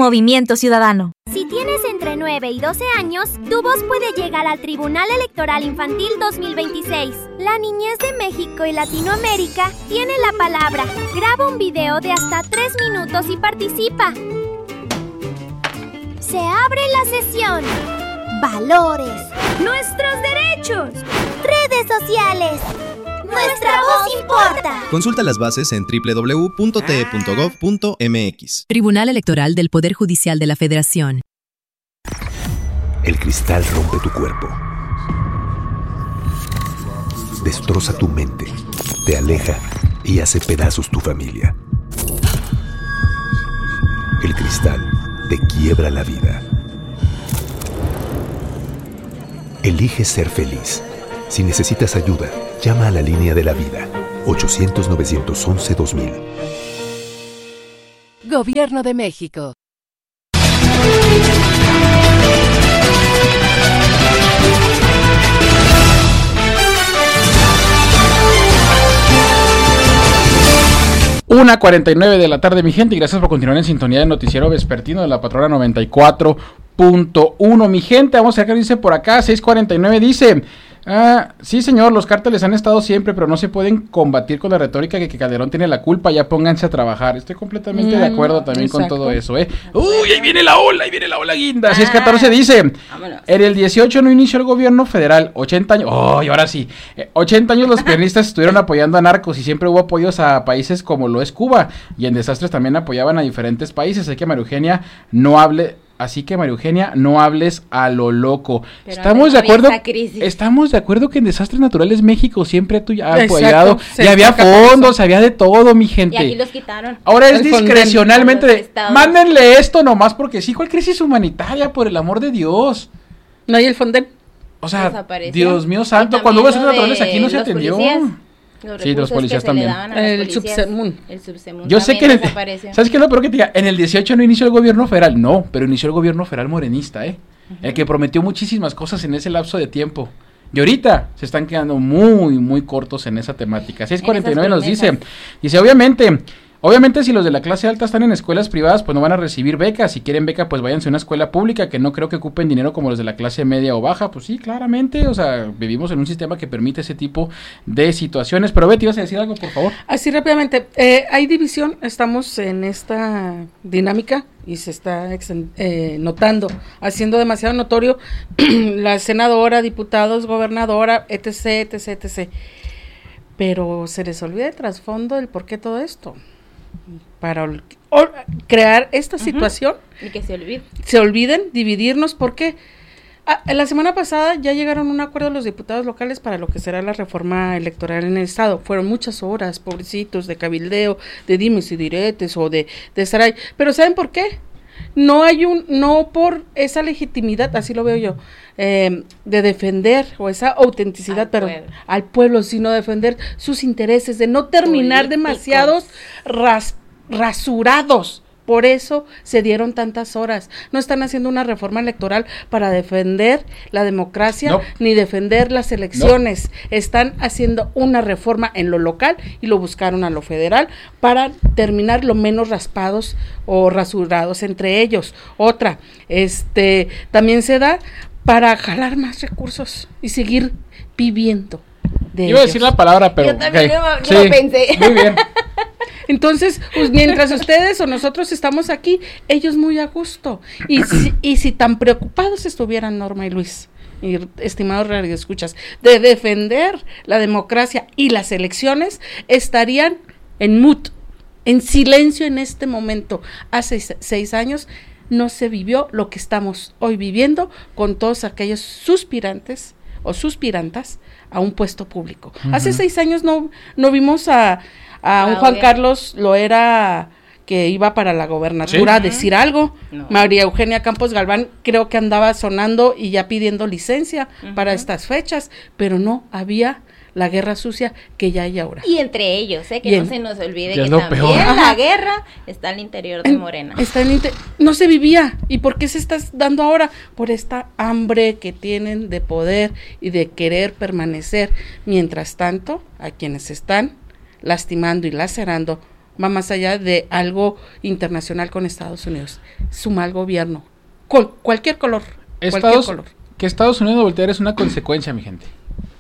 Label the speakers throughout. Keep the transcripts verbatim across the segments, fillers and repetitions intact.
Speaker 1: Movimiento Ciudadano.
Speaker 2: Si tienes entre nueve y doce años, tu voz puede llegar al Tribunal Electoral Infantil dos mil veintiséis. La niñez de México y Latinoamérica tiene la palabra. Graba un video de hasta tres minutos y participa. Se abre la sesión. Valores. Nuestros derechos. Redes sociales. Nuestra voz importa.
Speaker 3: Consulta las bases en doble u doble u doble u punto t e punto gov punto m x.
Speaker 4: Tribunal Electoral del Poder Judicial de la Federación.
Speaker 5: El cristal rompe tu cuerpo. Destroza tu mente. Te aleja y hace pedazos tu familia. El cristal te quiebra la vida. Elige ser feliz. Si necesitas ayuda, llama a la línea de la vida, ochocientos, novecientos once, dos mil.
Speaker 6: Gobierno de México.
Speaker 7: una cuarenta y nueve de la tarde, mi gente, y gracias por continuar en sintonía del noticiero vespertino de la Patrona noventa y cuatro punto uno. Mi gente, vamos a ver qué dice por acá. Seis cuarenta y nueve dice: ah, sí señor, los cárteles han estado siempre, pero no se pueden combatir con la retórica de que Calderón tiene la culpa. Ya pónganse a trabajar. Estoy completamente mm, de acuerdo también exacto. con todo eso, eh. Uy, ahí viene la ola, ahí viene la ola guinda. seis catorce dice: vámonos. En el dieciocho no inició el gobierno federal. ochenta años, oh, y ahora sí, eh, ochenta años los periodistas estuvieron apoyando a narcos y siempre hubo apoyos a países como lo es Cuba, y en desastres también apoyaban a diferentes países. Así que María Eugenia no hable Así que María Eugenia, no hables a lo loco. Pero estamos de acuerdo, estamos de acuerdo que en desastres naturales México siempre ha apoyado, y había fondos, había de todo, mi gente.
Speaker 8: Y aquí los quitaron.
Speaker 7: Ahora es discrecionalmente de, mándenle esto nomás porque sí, ¿cuál crisis humanitaria, por el amor de Dios?
Speaker 9: No hay el Fonden.
Speaker 7: O sea, Dios mío santo, cuando hubo desastres naturales aquí no se atendió.
Speaker 8: Policías.
Speaker 7: Los sí, los policías también.
Speaker 9: El subsemun.
Speaker 8: El subsemun.
Speaker 7: Yo sé que en el, ¿sabes qué es lo peor que te diga? En el dieciocho no inició el gobierno federal, no, pero inició el gobierno federal morenista, ¿eh? Uh-huh. El que prometió muchísimas cosas en ese lapso de tiempo. Y ahorita se están quedando muy, muy cortos en esa temática. seis cuarenta y nueve nos dice, dice, obviamente... Obviamente si los de la clase alta están en escuelas privadas, pues no van a recibir becas. Si quieren beca, pues váyanse a una escuela pública, que no creo que ocupen dinero como los de la clase media o baja. Pues sí, claramente, o sea, vivimos en un sistema que permite ese tipo de situaciones. Pero Betty, ¿vas a decir algo, por favor?
Speaker 9: Así rápidamente, eh, hay división, estamos en esta dinámica y se está eh, notando, haciendo demasiado notorio la senadora, diputados, gobernadora, etc, etc, etc. Pero se les olvida el trasfondo del por qué todo esto. Para ol- o- crear esta uh-huh. situación
Speaker 8: y que se olviden
Speaker 9: se olviden, dividirnos, porque ah, la semana pasada ya llegaron a un acuerdo los diputados locales para lo que será la reforma electoral en el estado. Fueron muchas horas, pobrecitos, de cabildeo, de dimes y diretes o de, de estar ahí, pero ¿saben por qué? No hay un, no por esa legitimidad, así lo veo yo, eh, de defender, o esa autenticidad,
Speaker 8: al
Speaker 9: pero
Speaker 8: pueblo.
Speaker 9: al pueblo, sino defender sus intereses, de no terminar políticos. demasiados ras, rasurados. Por eso se dieron tantas horas. No están haciendo una reforma electoral para defender la democracia, no. ni defender las elecciones. No. Están haciendo una reforma en lo local y lo buscaron a lo federal para terminar lo menos raspados o rasurados entre ellos. Otra, este, también se da para jalar más recursos y seguir viviendo de
Speaker 7: Iba
Speaker 9: ellos.
Speaker 7: a decir la palabra, pero...
Speaker 8: Yo también
Speaker 7: okay.
Speaker 8: lo,
Speaker 7: sí,
Speaker 8: lo pensé.
Speaker 7: Muy bien.
Speaker 9: Entonces, pues mientras ustedes o nosotros estamos aquí, ellos muy a gusto. Y si, y si tan preocupados estuvieran Norma y Luis, y estimados radioescuchas, de defender la democracia y las elecciones, estarían en mute, en silencio en este momento. Hace seis años no se vivió lo que estamos hoy viviendo con todos aquellos suspirantes o suspirantas a un puesto público. Uh-huh. Hace seis años no, no vimos a... a un Juan Carlos Loera que iba para la gobernatura, ¿sí? a decir algo. No. María Eugenia Campos Galván creo que andaba sonando y ya pidiendo licencia uh-huh. para estas fechas, pero no había la guerra sucia que ya hay ahora.
Speaker 8: Y entre ellos, ¿eh? que
Speaker 9: y
Speaker 8: no
Speaker 9: en,
Speaker 8: se nos olvide
Speaker 7: que
Speaker 8: también
Speaker 7: peor.
Speaker 8: la guerra está al interior de Morena.
Speaker 9: Está en inter- no se vivía. ¿Y por qué se está dando ahora? Por esta hambre que tienen de poder y de querer permanecer. Mientras tanto, a quienes están lastimando y lacerando va más allá de algo internacional con Estados Unidos. Su mal gobierno, Col- cualquier color,
Speaker 7: Estados,
Speaker 9: cualquier color.
Speaker 7: Que Estados Unidos no volteara es una consecuencia, mi gente.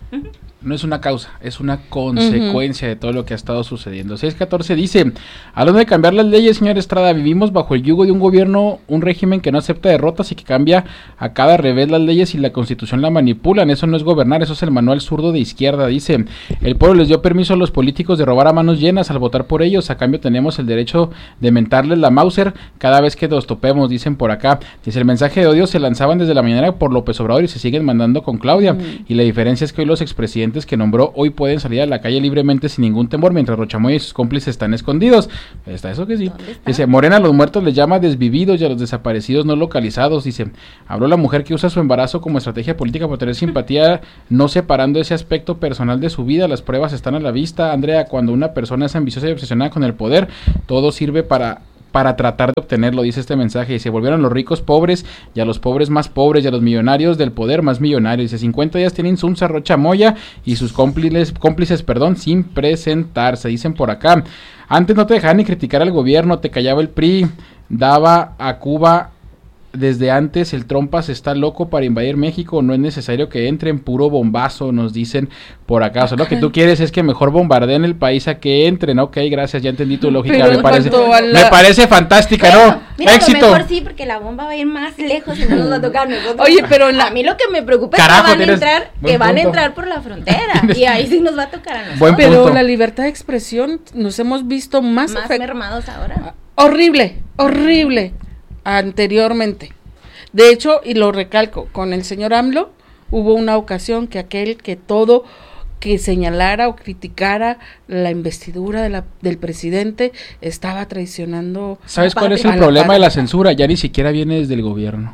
Speaker 7: No es una causa, es una consecuencia uh-huh. de todo lo que ha estado sucediendo. seis catorce dice, hablando de cambiar las leyes, señor Estrada, vivimos bajo el yugo de un gobierno, un régimen que no acepta derrotas y que cambia a cada revés las leyes y la constitución la manipulan. Eso no es gobernar, eso es el manual zurdo de izquierda. Dice, el pueblo les dio permiso a los políticos de robar a manos llenas al votar por ellos. A cambio tenemos el derecho de mentarles la Mauser cada vez que nos topemos, dicen por acá. Dice, el mensaje de odio se lanzaban desde la mañana por López Obrador y se siguen mandando con Claudia. Uh-huh. Y la diferencia es que hoy los expresidentes que nombró hoy pueden salir a la calle libremente sin ningún temor, mientras Rochamoya y sus cómplices están escondidos. Está eso que sí. Dice, Morena a los muertos les llama desvividos y a los desaparecidos no localizados. Dice, habló la mujer que usa su embarazo como estrategia política para tener simpatía, no separando ese aspecto personal de su vida. Las pruebas están a la vista, Andrea. Cuando una persona es ambiciosa y obsesionada con el poder, todo sirve para para tratar de obtenerlo, dice este mensaje. Y se volvieron los ricos pobres y a los pobres más pobres y a los millonarios del poder más millonarios. Dice, cincuenta días tienen Sunza, Rocha Moya y sus cómplices, cómplices, perdón, sin presentarse, dicen por acá. Antes no te dejaban ni criticar al gobierno, te callaba el P R I, daba a Cuba desde antes, el Trompas está loco para invadir México, no es necesario que entren, puro bombazo, nos dicen por acá. O sea, lo que tú quieres es que mejor bombardeen el país a que entren. Ok, gracias, ya entendí tu lógica, me parece, la... me parece fantástica, pero, ¿no?
Speaker 8: Mira,
Speaker 7: éxito.
Speaker 8: A lo mejor sí, porque la bomba va a ir más lejos y no nos va a tocar nosotros.
Speaker 9: Oye, pero la...
Speaker 8: a mí lo que me preocupa
Speaker 7: Carajo,
Speaker 8: es que van a entrar, que van
Speaker 7: punto.
Speaker 8: a entrar por la frontera y ahí sí nos va a tocar a nosotros.
Speaker 7: Buen
Speaker 9: pero
Speaker 7: punto.
Speaker 9: La libertad de expresión nos hemos visto más,
Speaker 8: más
Speaker 9: efect...
Speaker 8: mermados ahora.
Speaker 9: Horrible, horrible anteriormente. De hecho, y lo recalco, con el señor AMLO hubo una ocasión que aquel que todo que señalara o criticara la investidura de la, del presidente estaba traicionando.
Speaker 7: ¿Sabes cuál es el problema de la censura? Ya ni siquiera viene desde el gobierno.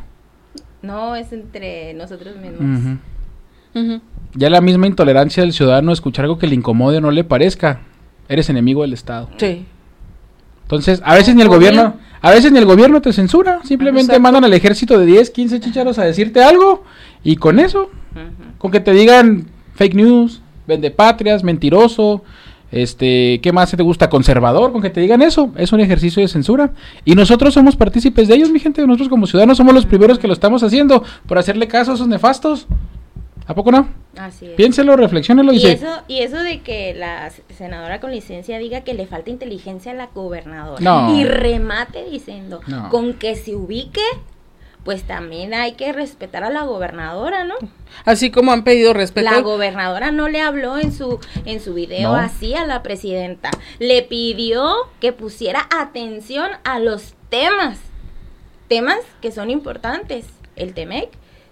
Speaker 8: No, es entre nosotros mismos.
Speaker 7: Uh-huh. Uh-huh. Ya la misma intolerancia del ciudadano, escuchar algo que le incomode o no le parezca, eres enemigo del Estado.
Speaker 9: Sí.
Speaker 7: Entonces, a veces ni el gobierno, a veces ni el gobierno te censura, simplemente Exacto. mandan al ejército de diez, quince chícharos a decirte algo, y con eso, uh-huh. con que te digan fake news, vendepatrias, mentiroso, este, ¿qué más te gusta? Conservador, con que te digan eso, es un ejercicio de censura, y nosotros somos partícipes de ellos, mi gente, nosotros como ciudadanos somos los primeros que lo estamos haciendo, por hacerle caso a esos nefastos. ¿A poco no?
Speaker 8: Así es.
Speaker 7: Piénselo, reflexiónelo.
Speaker 8: Y
Speaker 7: dice,
Speaker 8: eso, y eso de que la senadora con licencia diga que le falta inteligencia a la gobernadora.
Speaker 7: No.
Speaker 8: Y remate diciendo,
Speaker 7: no.
Speaker 8: con que se ubique, pues también hay que respetar a la gobernadora, ¿no?
Speaker 9: Así como han pedido respeto.
Speaker 8: La gobernadora no le habló en su en su video
Speaker 7: no.
Speaker 8: así a la presidenta. Le pidió que pusiera atención a los temas. Temas que son importantes. El Temec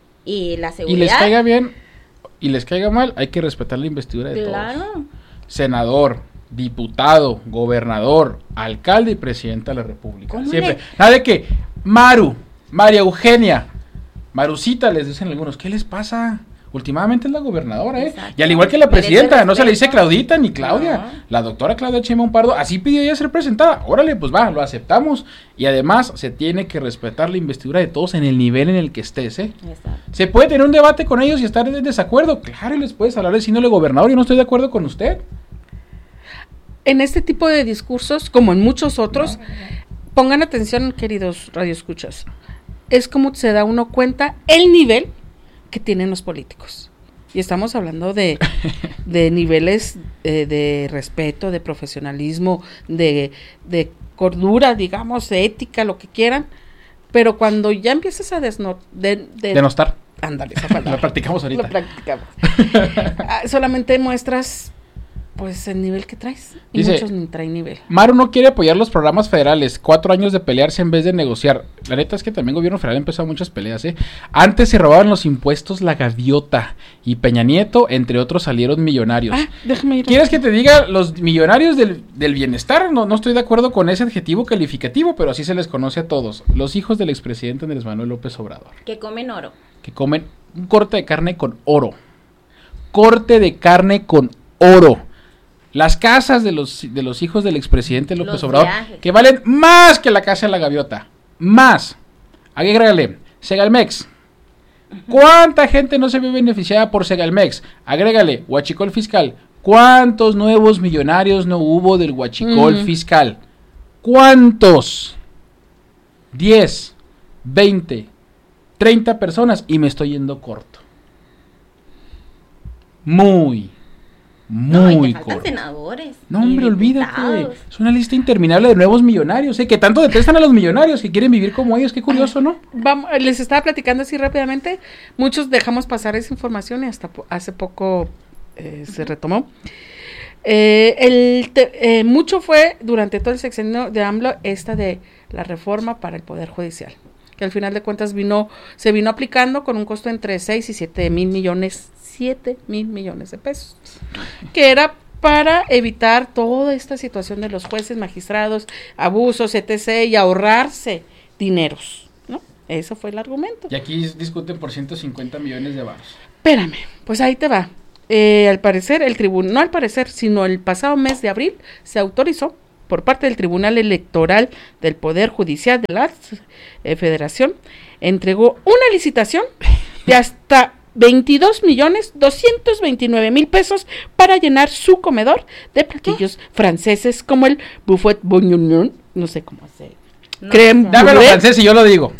Speaker 8: y la seguridad.
Speaker 7: Y les caiga bien y les caiga mal, hay que respetar la investidura de
Speaker 8: claro.
Speaker 7: todos. Senador, diputado, gobernador, alcalde y presidenta de la República. Siempre. Le... Nada de que Maru, María Eugenia, Marucita, les dicen algunos, ¿qué les pasa? Últimamente es la gobernadora, ¿eh? Exacto. Y al igual que la presidenta, no se le dice Claudita ni Claudia. No. La doctora Claudia Sheinbaum Pardo, así pidió ella ser presentada. Órale, pues va, lo aceptamos. Y además se tiene que respetar la investidura de todos en el nivel en el que estés, ¿eh? Exacto. Se puede tener un debate con ellos y estar en desacuerdo. Claro, y les puedes hablar diciéndole, gobernador, yo no estoy de acuerdo con usted.
Speaker 9: En este tipo de discursos, como en muchos otros, no, no, no. pongan atención, queridos radioescuchas. Es como se da uno cuenta el nivel que tienen los políticos. Y estamos hablando de, de niveles eh, de respeto, de profesionalismo, de, de cordura, digamos, de ética, lo que quieran. Pero cuando ya empiezas a desno, de, de,
Speaker 7: denostar.
Speaker 9: Ándale, esa palabra.
Speaker 7: Lo practicamos ahorita.
Speaker 9: Lo practicamos. Solamente muestras pues el nivel que traes. Y
Speaker 7: Dice,
Speaker 9: muchos ni traen nivel.
Speaker 7: Maru no quiere apoyar los programas federales. Cuatro años de pelearse en vez de negociar. La neta es que también el gobierno federal ha empezado muchas peleas, ¿eh? Antes se robaban los impuestos la gaviota. Y Peña Nieto, entre otros, salieron millonarios.
Speaker 9: Ah, déjame ir.
Speaker 7: ¿Quieres que te diga los millonarios del, del bienestar? No, no estoy de acuerdo con ese adjetivo calificativo, pero así se les conoce a todos. Los hijos del expresidente Andrés Manuel López Obrador.
Speaker 8: Que comen oro.
Speaker 7: Que comen un corte de carne con oro. Corte de carne con oro. Las casas de los de los hijos del expresidente López los Obrador, viajes. Que valen más que la casa de la gaviota. Más. Agrégale, Segalmex. ¿Cuánta gente no se ve beneficiada por Segalmex? Agrégale, huachicol fiscal. ¿Cuántos nuevos millonarios no hubo del huachicol mm. fiscal? ¿Cuántos? diez, veinte, treinta personas y me estoy yendo corto. Muy, muy
Speaker 8: no, y te faltan
Speaker 7: corto.
Speaker 8: senadores.
Speaker 7: No, hombre,
Speaker 8: y
Speaker 7: olvídate.
Speaker 8: diputados.
Speaker 7: Es una lista interminable de nuevos millonarios, ¿eh? Que tanto detestan a los millonarios que quieren vivir como ellos. Qué curioso, ¿no?
Speaker 9: Vamos, les estaba platicando así rápidamente. Muchos dejamos pasar esa información y hasta po- hace poco eh, se retomó. Eh, el te- eh, mucho fue durante todo el sexenio de AMLO esta de la reforma para el Poder Judicial, que al final de cuentas vino, se vino aplicando con un costo entre seis y siete mil millones, siete mil millones de pesos, que era para evitar toda esta situación de los jueces, magistrados, abusos, etcétera, y ahorrarse dineros, ¿no? Eso fue el argumento.
Speaker 7: Y aquí discuten por ciento cincuenta millones de varos.
Speaker 9: Espérame, pues ahí te va. Eh, al parecer, el tribunal, no al parecer, sino el pasado mes de abril, se autorizó por parte del Tribunal Electoral del Poder Judicial de la eh, Federación, entregó una licitación de hasta veintidós millones doscientos veintinueve mil pesos para llenar su comedor de platillos franceses como el buffet bourguignon, no sé cómo se...
Speaker 8: No,
Speaker 9: creme
Speaker 8: o sea,
Speaker 7: Dámelo
Speaker 9: brûlée,
Speaker 7: francés y yo lo digo.